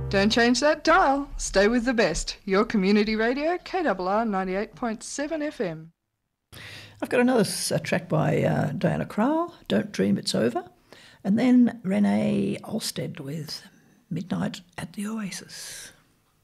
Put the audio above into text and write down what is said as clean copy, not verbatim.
Don't change that dial. Stay with the best. Your community radio, KRR 98.7 FM. I've got another track by Diana Krall, Don't Dream It's Over, and then Renee Olsted with Midnight at the Oasis.